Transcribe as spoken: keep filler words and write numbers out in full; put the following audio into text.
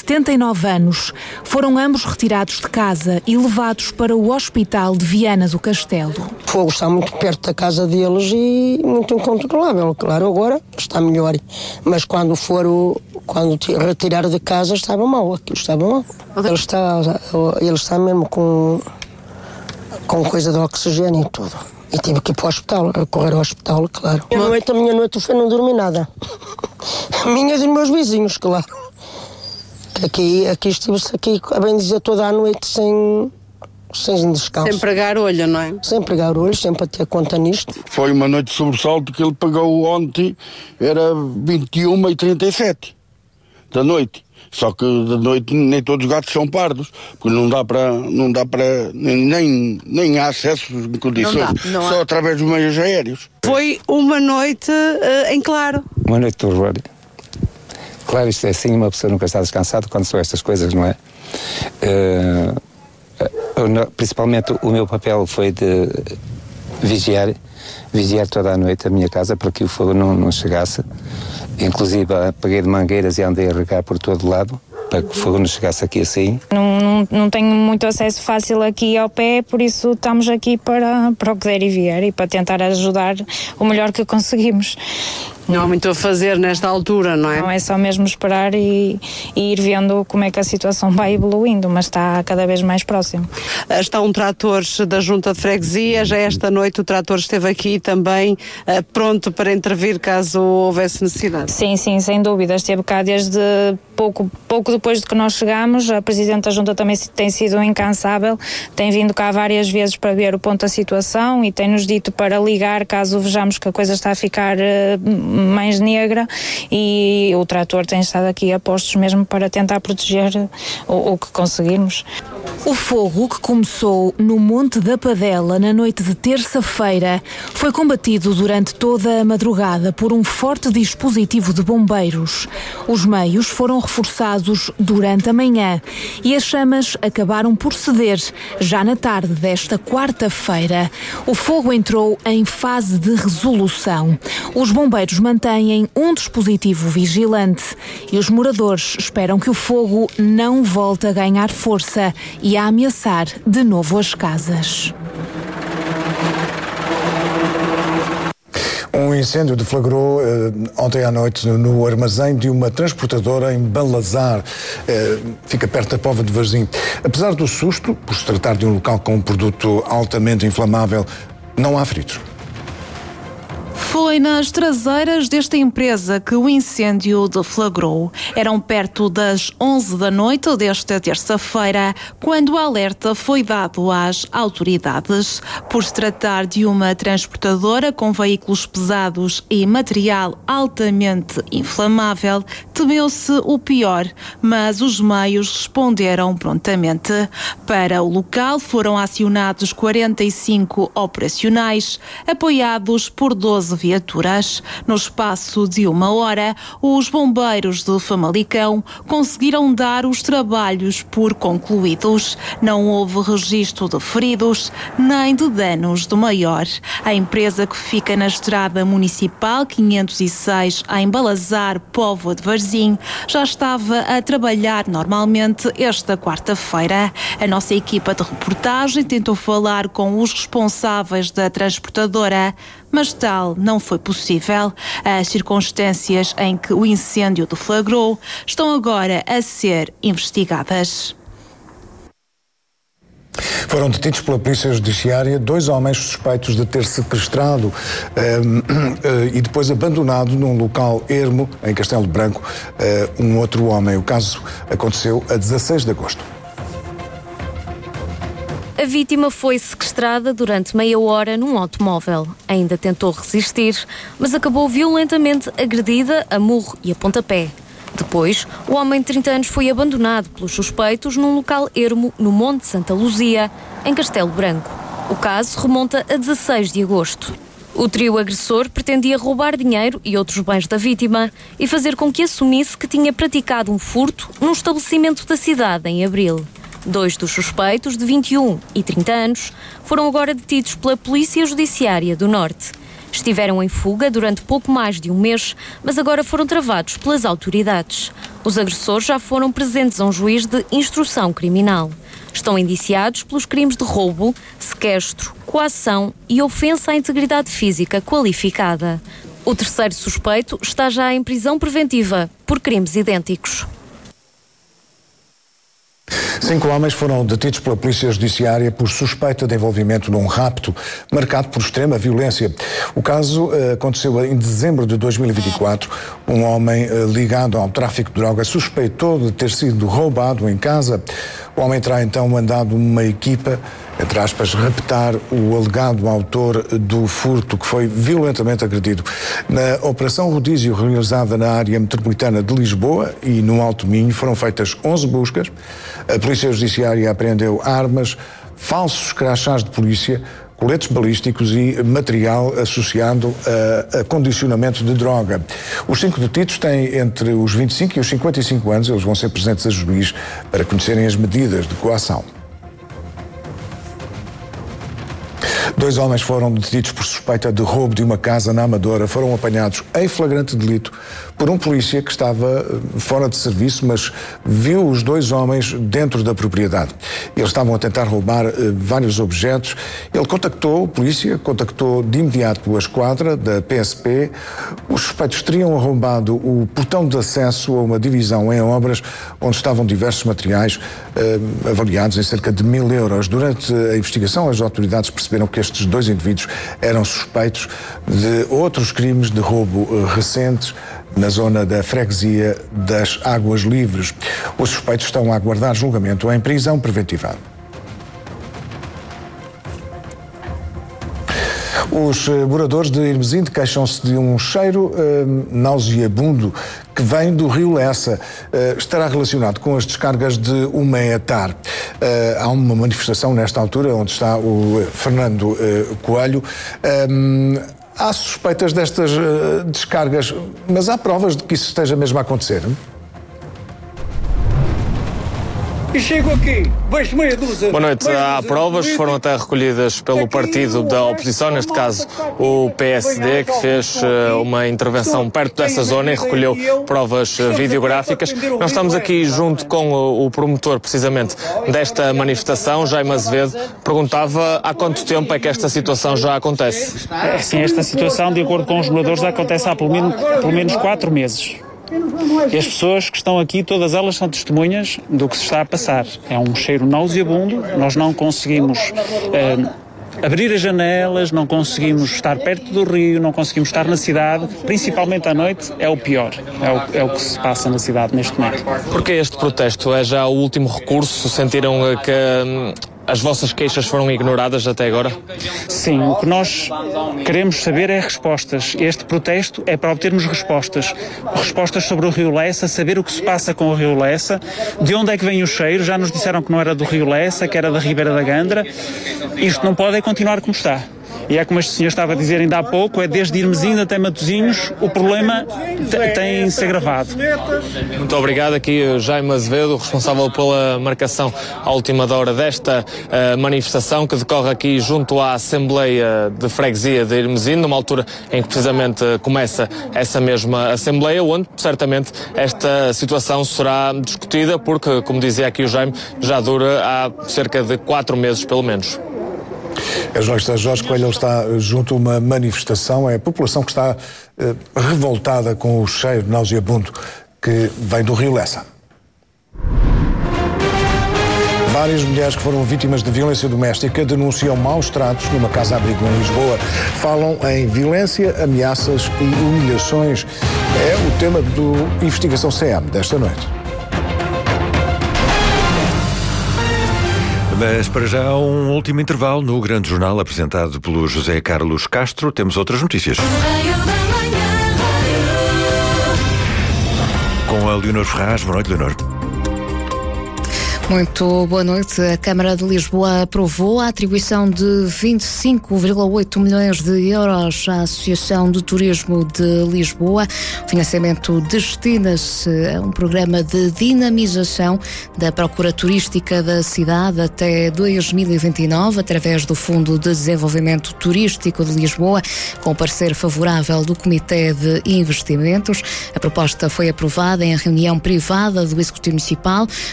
setenta e nove anos. Foram ambos retirados de casa e levados para o hospital de Viana do Castelo. O fogo está muito perto da casa deles e muito incontrolável. Claro, agora está melhor, mas quando for o, quando retirar de casa estava mal, aquilo estava mal. Ele está, ele está mesmo com, com coisa de oxigênio e tudo. E tive que ir para o hospital, recorrer ao hospital, claro. A noite, a minha noite foi não dormir nada. A minha e dos meus vizinhos, claro. Aqui, aqui estive-se aqui, a bem dizer, toda a noite sem, sem descanso. Sem pregar olho, não é? Sem pregar olho, sempre a ter conta nisto. Foi uma noite de sobressalto que ele pagou ontem, era vinte e uma e trinta e sete da noite. Só que de noite nem todos os gatos são pardos, porque não dá para, não dá para, nem, nem há acesso em condições, não dá, não só há. Através dos meios aéreos. Foi uma noite uh, em claro. Uma noite de horror. Claro, isto é assim, uma pessoa nunca está descansada quando são estas coisas, não é? Uh, uh, principalmente o meu papel foi de vigiar, vigiar toda a noite a minha casa para que o fogo não, não chegasse. Inclusive peguei de mangueiras e andei a regar por todo lado para que o fogo não chegasse aqui assim. Não, não, não tenho muito acesso fácil aqui ao pé, por isso estamos aqui para, para o que der e vier e para tentar ajudar o melhor que conseguimos. Não há muito a fazer nesta altura, não é? Não, é só mesmo esperar e, e ir vendo como é que a situação vai evoluindo, mas está cada vez mais próximo. Está um trator da Junta de Freguesia, já esta noite o trator esteve aqui também uh, pronto para intervir caso houvesse necessidade. Sim, sim, sem dúvida, esteve cá desde pouco, pouco depois de que nós chegámos. A Presidente da Junta também tem sido incansável, tem vindo cá várias vezes para ver o ponto da situação e tem-nos dito para ligar caso vejamos que a coisa está a ficar uh, mais negra, e o trator tem estado aqui a postos mesmo para tentar proteger o, o que conseguirmos. O fogo, que começou no Monte da Padela na noite de terça-feira, foi combatido durante toda a madrugada por um forte dispositivo de bombeiros. Os meios foram reforçados durante a manhã e as chamas acabaram por ceder já na tarde desta quarta-feira. O fogo entrou em fase de resolução. Os bombeiros mantêm um dispositivo vigilante e os moradores esperam que o fogo não volte a ganhar força e a ameaçar de novo as casas. Um incêndio deflagrou eh, ontem à noite no, no armazém de uma transportadora em Balazar, eh, fica perto da Póvoa de Varzim. Apesar do susto, por se tratar de um local com um produto altamente inflamável, não há feridos. Foi nas traseiras desta empresa que o incêndio deflagrou. Eram perto das onze da noite desta terça-feira, quando o alerta foi dado às autoridades. Por se tratar de uma transportadora com veículos pesados e material altamente inflamável, temeu-se o pior, mas os meios responderam prontamente. Para o local foram acionados quarenta e cinco operacionais, apoiados por doze viaturas. No espaço de uma hora, os bombeiros de Famalicão conseguiram dar os trabalhos por concluídos. Não houve registro de feridos nem de danos de maior. A empresa, que fica na estrada municipal quinhentos e seis em Balazar, Póvoa de Varzim, já estava a trabalhar normalmente esta quarta-feira. A nossa equipa de reportagem tentou falar com os responsáveis da transportadora, mas tal não foi possível. As circunstâncias em que o incêndio deflagrou estão agora a ser investigadas. Foram detidos pela Polícia Judiciária dois homens suspeitos de ter sequestrado um, uh, e depois abandonado num local ermo, em Castelo Branco, uh, um outro homem. O caso aconteceu a dezasseis de agosto. A vítima foi sequestrada durante meia hora num automóvel. Ainda tentou resistir, mas acabou violentamente agredida a murro e a pontapé. Depois, o homem de trinta anos foi abandonado pelos suspeitos num local ermo no Monte Santa Luzia, em Castelo Branco. O caso remonta a dezasseis de agosto. O trio agressor pretendia roubar dinheiro e outros bens da vítima e fazer com que assumisse que tinha praticado um furto num estabelecimento da cidade em abril. Dois dos suspeitos, de vinte e um e trinta anos, foram agora detidos pela Polícia Judiciária do Norte. Estiveram em fuga durante pouco mais de um mês, mas agora foram travados pelas autoridades. Os agressores já foram presentes a um juiz de instrução criminal. Estão indiciados pelos crimes de roubo, sequestro, coação e ofensa à integridade física qualificada. O terceiro suspeito está já em prisão preventiva por crimes idênticos. Cinco homens foram detidos pela Polícia Judiciária por suspeita de envolvimento num rapto marcado por extrema violência. O caso uh, aconteceu em dezembro de dois mil e vinte e quatro. Um homem uh, ligado ao tráfico de drogas suspeitou de ter sido roubado em casa. O homem terá então mandado uma equipa, entre aspas, raptar o alegado autor do furto, que foi violentamente agredido. Na Operação Rodízio, realizada na área metropolitana de Lisboa e no Alto Minho, foram feitas onze buscas. A Polícia Judiciária apreendeu armas, falsos crachás de polícia, coletes balísticos e material associado a, a condicionamento de droga. Os cinco detidos têm entre os vinte e cinco e os cinquenta e cinco anos. Eles vão ser presentes a juiz para conhecerem as medidas de coação. Dois homens foram detidos por suspeita de roubo de uma casa na Amadora. Foram apanhados em flagrante delito por um polícia que estava fora de serviço, mas viu os dois homens dentro da propriedade. Eles estavam a tentar roubar uh, vários objetos. Ele contactou, o polícia contactou de imediato a esquadra da P S P. Os suspeitos teriam arrombado o portão de acesso a uma divisão em obras, onde estavam diversos materiais uh, avaliados em cerca de mil euros. Durante a investigação, as autoridades perceberam que estes dois indivíduos eram suspeitos de outros crimes de roubo uh, recentes na zona da freguesia das Águas Livres. Os suspeitos estão a aguardar julgamento em prisão preventiva. Os moradores de Irmesinde queixam-se de um cheiro uh, nauseabundo que vem do rio Lessa. Uh, estará relacionado com as descargas de Humeatar. Uh, há uma manifestação nesta altura, onde está o Fernando uh, Coelho. Um, há suspeitas destas uh, descargas, mas há provas de que isso esteja mesmo a acontecer? E chego aqui, vejo meia dúzia. Boa noite. Há provas, foram até recolhidas pelo partido da oposição, neste caso o P S D, que fez uh, uma intervenção perto dessa zona e recolheu provas uh, videográficas. Nós estamos aqui junto com o, o promotor, precisamente, desta manifestação, Jaime Azevedo. Perguntava há quanto tempo é que esta situação já acontece? É, sim, esta situação, de acordo com os moradores, acontece há pelo menos, pelo menos quatro meses. E as pessoas que estão aqui, todas elas são testemunhas do que se está a passar. É um cheiro nauseabundo, nós não conseguimos eh, abrir as janelas, não conseguimos estar perto do rio, não conseguimos estar na cidade, principalmente à noite, é o pior, é o, é o que se passa na cidade neste momento. Porque este protesto é já o último recurso? Sentiram que hum, as vossas queixas foram ignoradas até agora? Sim, o que nós queremos saber é respostas. Este protesto é para obtermos respostas. Respostas sobre o Rio Lessa, saber o que se passa com o Rio Lessa, de onde é que vem o cheiro. Já nos disseram que não era do Rio Lessa, que era da Ribeira da Gandra. Isto não pode é continuar como está. E é como este senhor estava a dizer ainda há pouco, é desde Irmesinde até Matosinhos, o problema tem-se agravado. Muito obrigado. Aqui Jaime Azevedo, responsável pela marcação à última hora desta uh, manifestação que decorre aqui junto à Assembleia de Freguesia de Irmesinde, numa altura em que precisamente começa essa mesma Assembleia, onde certamente esta situação será discutida, porque, como dizia aqui o Jaime, já dura há cerca de quatro meses pelo menos. A jornalista Jorge Coelho está junto a uma manifestação. É a população que está eh, revoltada com o cheiro nauseabundo que vem do Rio Lessa. Várias mulheres que foram vítimas de violência doméstica denunciam maus tratos numa casa-abrigo em Lisboa. Falam em violência, ameaças e humilhações. É o tema do Investigação C M desta noite. Mas para já um último intervalo no Grande Jornal apresentado pelo José Carlos Castro. Temos outras notícias. Com a Leonor Ferraz. Boa noite, Leonor. Muito boa noite. A Câmara de Lisboa aprovou a atribuição de vinte e cinco vírgula oito milhões de euros à Associação de Turismo de Lisboa. O financiamento destina-se a um programa de dinamização da procura turística da cidade até dois mil e vinte e nove, através do Fundo de Desenvolvimento Turístico de Lisboa, com o parecer favorável do Comitê de Investimentos. A proposta foi aprovada em reunião privada do Executivo Municipal